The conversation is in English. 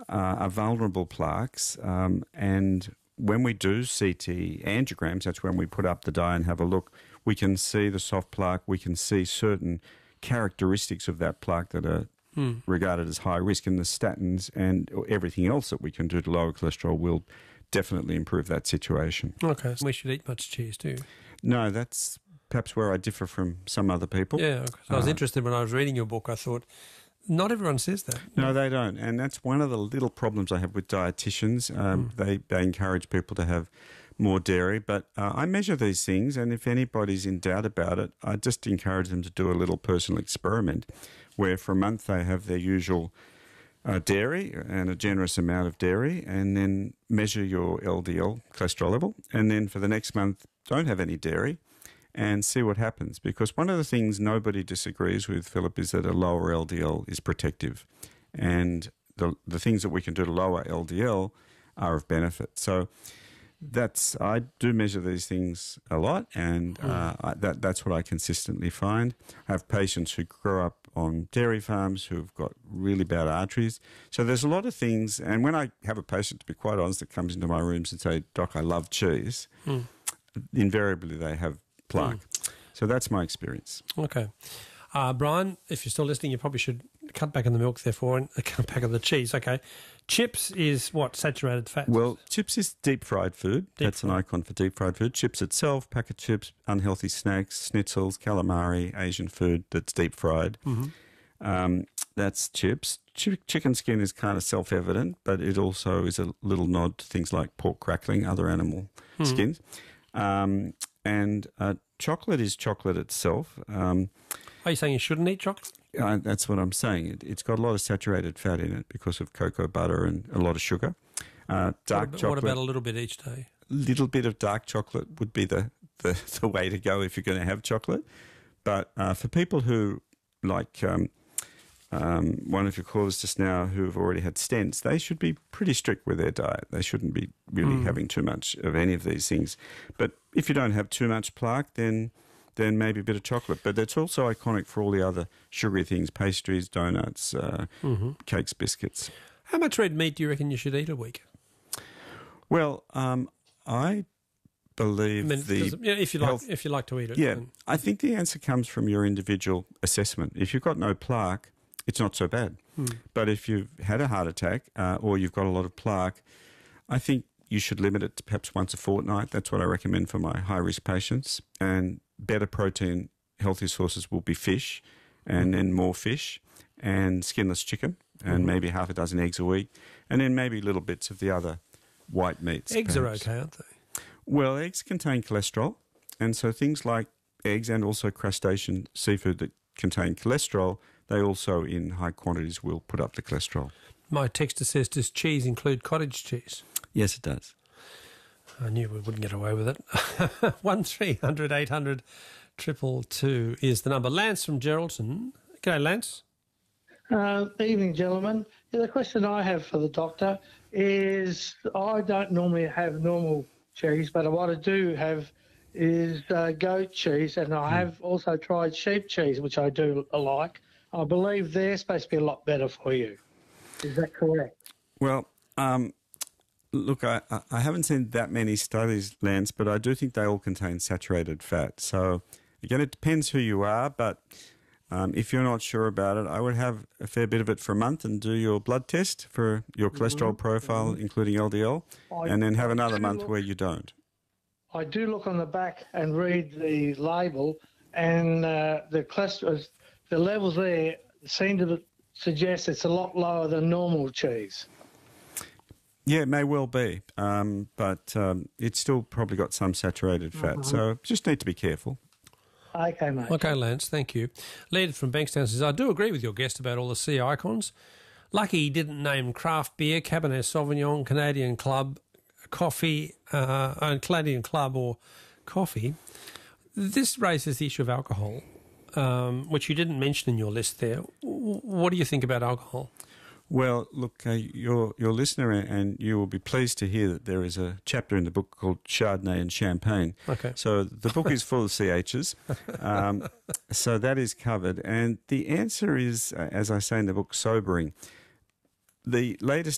are vulnerable plaques, and when we do CT angiograms, that's when we put up the dye and have a look, we can see the soft plaque, we can see certain characteristics of that plaque that are regarded as high risk, and the statins and everything else that we can do to lower cholesterol will definitely improve that situation. Okay, so we should eat much cheese too. No, that's perhaps where I differ from some other people. Yeah, okay. So I was interested when I was reading your book. I thought, not everyone says that. No, they don't. And that's one of the little problems I have with dietitians. They encourage people to have more dairy. But I measure these things, and if anybody's in doubt about it, I just encourage them to do a little personal experiment where for a month they have their usual dairy and a generous amount of dairy, and then measure your LDL cholesterol level. And then for the next month, don't have any dairy and see what happens. Because one of the things nobody disagrees with, Philip, is that a lower LDL is protective. And the things that we can do to lower LDL are of benefit. So I do measure these things a lot, and that's what I consistently find. I have patients who grow up on dairy farms who've got really bad arteries. So there's a lot of things, and when I have a patient, to be quite honest, that comes into my rooms and say, "Doc, I love cheese," invariably they have plaque. So that's my experience. Okay. Brian, if you're still listening, you probably should cut back on the milk, therefore, and cut back on the cheese. Okay. Chips is what? Saturated fat? Well, chips is deep-fried food. That's an icon for deep-fried food. Chips itself, packet chips, unhealthy snacks, schnitzels, calamari, Asian food that's deep-fried. That's chips. Chicken skin is kind of self-evident, but it also is a little nod to things like pork crackling, other animal skins. And chocolate is chocolate itself. Are you saying you shouldn't eat chocolate? That's what I'm saying. It's got a lot of saturated fat in it because of cocoa butter and a lot of sugar. Dark chocolate. What about a little bit each day? A little bit of dark chocolate would be the way to go if you're going to have chocolate. But for people who, like one of your callers just now who have already had stents, they should be pretty strict with their diet. They shouldn't be really having too much of any of these things. But if you don't have too much plaque, then maybe a bit of chocolate. But it's also iconic for all the other sugary things, pastries, donuts, cakes, biscuits. How much red meat do you reckon you should eat a week? Well, I believe if you like to eat it. Yeah, I think the answer comes from your individual assessment. If you've got no plaque, it's not so bad. But if you've had a heart attack or you've got a lot of plaque, I think you should limit it to perhaps once a fortnight. That's what I recommend for my high-risk patients. And better protein, healthy sources will be fish, and then more fish, and skinless chicken, and maybe half a dozen eggs a week, and then maybe little bits of the other white meats. Eggs perhaps. are okay, aren't they? Well, eggs contain cholesterol, and so things like eggs and also crustacean seafood that contain cholesterol, they also in high quantities will put up the cholesterol. My texter says, does cheese include cottage cheese? Yes, it does. I knew we wouldn't get away with it. 1300 800 222 is the number. Lance from Geraldton. G'day, Lance. Evening, gentlemen. The question I have for the doctor is I don't normally have normal cheese, but what I do have is goat cheese, and I have also tried sheep cheese, which I do like. I believe they're supposed to be a lot better for you. Is that correct? Well, look, I haven't seen that many studies, Lance, but I do think they all contain saturated fat. So, again, it depends who you are, but if you're not sure about it, I would have a fair bit of it for a month and do your blood test for your cholesterol profile, including LDL, and then have another month where you don't. I do look on the back and read the label, and the cholesterol, the levels there seem to suggest it's a lot lower than normal cheese. Yeah, it may well be, but it's still probably got some saturated fat, so just need to be careful. Okay, mate. Okay, Lance, thank you. Lead from Bankstown says, I do agree with your guest about all the sea icons. Lucky he didn't name craft beer, Cabernet Sauvignon, Canadian Club, coffee, Canadian Club or coffee. This raises the issue of alcohol, which you didn't mention in your list there. What do you think about alcohol? Well, look, your listener and you will be pleased to hear that there is a chapter in the book called Chardonnay and Champagne. Okay. So the book is full of CHs. So that is covered. And the answer is, as I say in the book, sobering. The latest